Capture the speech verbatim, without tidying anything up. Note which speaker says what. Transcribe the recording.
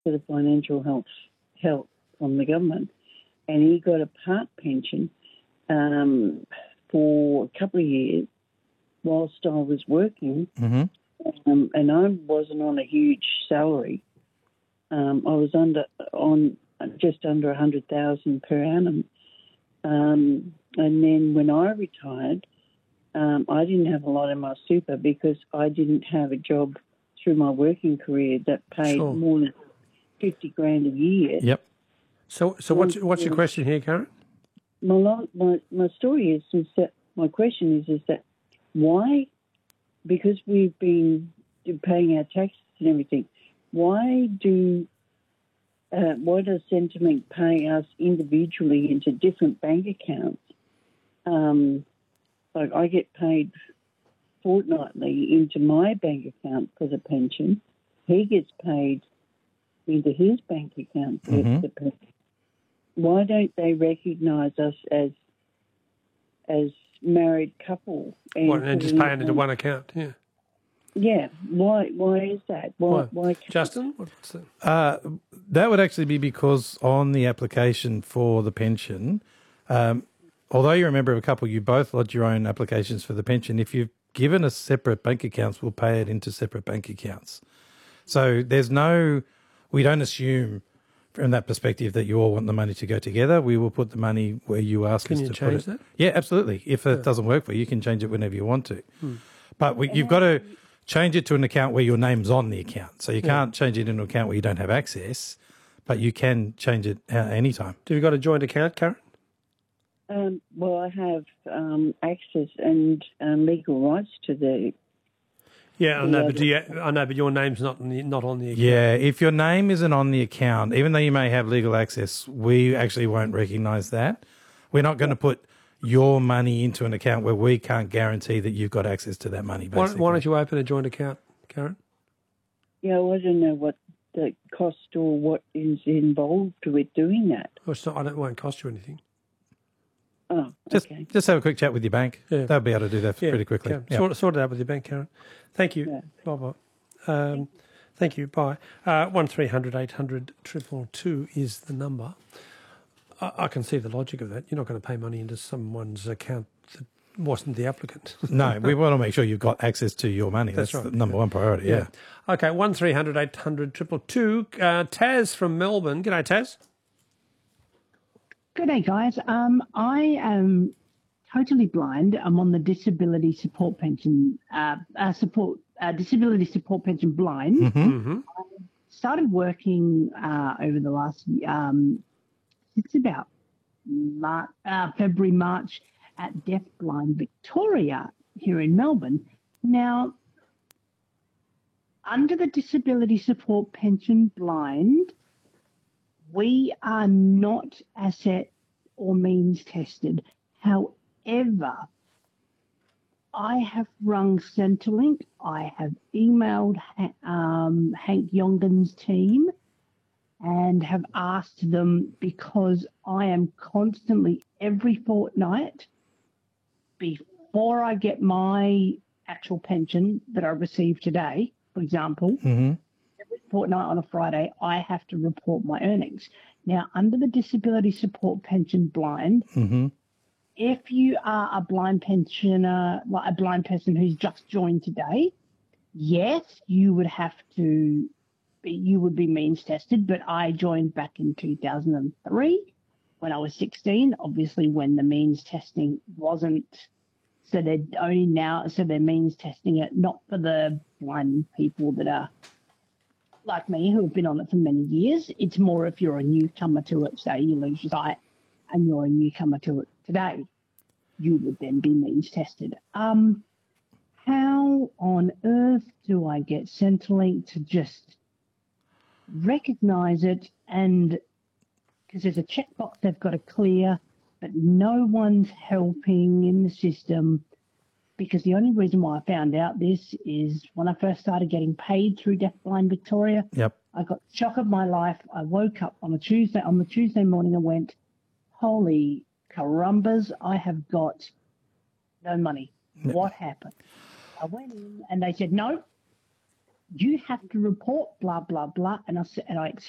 Speaker 1: for the financial help, help from the government, and he got a part pension um, for a couple of years whilst I was working,
Speaker 2: Mm-hmm.
Speaker 1: um, and I wasn't on a huge salary. Um, I was under on just under a hundred thousand per annum, um, and then when I retired, um, I didn't have a lot in my super because I didn't have a job through my working career that paid
Speaker 3: Sure.
Speaker 1: more than fifty grand a year.
Speaker 2: Yep.
Speaker 3: So, so what's what's your question here, Karen?
Speaker 1: My lo- my my story is is that my question is is that why, because we've been paying our taxes and everything, why do uh, why does Centrelink pay us individually into different bank accounts? Um, like I get paid fortnightly into my bank account for the pension. He gets paid into his bank account for
Speaker 2: Mm-hmm.
Speaker 1: the pension. Why don't they recognise us as as married couple and,
Speaker 3: What, and just
Speaker 1: put
Speaker 3: pay it into one account? Yeah.
Speaker 1: Yeah, why? Why is that? Why?
Speaker 3: Why?
Speaker 1: Why? can't-
Speaker 3: Justin, what's that?
Speaker 2: Uh, that would actually be because on the application for the pension, um, although you're a member of a couple, you both lodge your own applications for the pension. If you've given us separate bank accounts, we'll pay it into separate bank accounts. So there's no, we don't assume from that perspective that you all want the money to go together. We will put the money where you ask
Speaker 3: Can
Speaker 2: us
Speaker 3: you
Speaker 2: to
Speaker 3: change
Speaker 2: put it.
Speaker 3: that?
Speaker 2: Yeah, absolutely. If it doesn't work for you, you can change it whenever you want to.
Speaker 3: Hmm.
Speaker 2: But we, you've got to change it to an account where your name's on the account. So you
Speaker 3: Yeah.
Speaker 2: can't change it into an account where you don't have access, but you can change it uh, anytime.
Speaker 3: Do you got a joint account, Karen?
Speaker 1: Um, well, I have um, access and um, legal rights to the.
Speaker 3: Yeah, I
Speaker 1: the
Speaker 3: know,
Speaker 1: other-
Speaker 3: but do you, I know, but your name's not on the, not on the account.
Speaker 2: Yeah, if your name isn't on the account, even though you may have legal access, we actually won't recognise that. We're not going to put your money into an account where we can't guarantee that you've got access to that money,
Speaker 3: Why,
Speaker 2: basically.
Speaker 3: why don't you open a joint account, Karen?
Speaker 1: Yeah, well, I don't know what the cost or what is involved with doing that.
Speaker 3: Well, it's not, I don't, it won't cost you anything.
Speaker 1: Oh,
Speaker 2: Just,
Speaker 1: okay.
Speaker 2: just have a quick chat with your bank.
Speaker 3: Yeah.
Speaker 2: They'll be able to do that
Speaker 3: Yeah,
Speaker 2: pretty quickly.
Speaker 3: Karen,
Speaker 2: Yeah.
Speaker 3: Sort, sort it out with your bank, Karen. Thank you.
Speaker 1: Yeah.
Speaker 3: Bye bye. Um, thank you. Bye. Uh, one three hundred eight hundred triple two is the number. I, I can see the logic of that. You're not going to pay money into someone's account that wasn't the applicant.
Speaker 2: No, we want to make sure you've got access to your money.
Speaker 3: That's
Speaker 2: That's,
Speaker 3: right.
Speaker 2: the number one priority, yeah.
Speaker 3: Okay, one three hundred eight hundred triple two. Uh, Taz from Melbourne. G'day, Taz.
Speaker 4: Good day, guys. Um, I am totally blind. I'm on the disability support pension, uh, uh, support uh, disability support pension blind.
Speaker 2: Mm-hmm.
Speaker 3: Mm-hmm.
Speaker 4: Started working uh, over the last, um, it's about Mar- uh, February, March at Deafblind Victoria here in Melbourne. Now, under the disability support pension blind, we are not asset or means tested. However, I have rung Centrelink. I have emailed um, Hank Yongan's team and have asked them, because I am constantly every fortnight before I get my actual pension that I received today, for example,
Speaker 2: Mm-hmm.
Speaker 4: fortnight on a Friday, I have to report my earnings. Now, under the disability support pension blind,
Speaker 2: Mm-hmm.
Speaker 4: if you are a blind pensioner, like a blind person who's just joined today, yes, you would have to, be, you would be means tested, but I joined back in two thousand three when I was sixteen, obviously when the means testing wasn't, so they're only now, so they're means testing it, not for the blind people that are like me, who have been on it for many years. It's more if you're a newcomer to it, say you lose your sight and you're a newcomer to it today, you would then be means tested. Um, how on earth do I get Centrelink to just recognise it? And because there's a checkbox they've got to clear, but no one's helping in the system. Because the only reason why I found out this is when I first started getting paid through Deafblind Victoria.
Speaker 2: Yep.
Speaker 4: I got the shock of my life. I woke up on a Tuesday, on the Tuesday morning and went, holy carumbas, I have got no money.
Speaker 2: Yep.
Speaker 4: What happened? I went in and they said, no, you have to report blah, blah, blah. And I, said, and I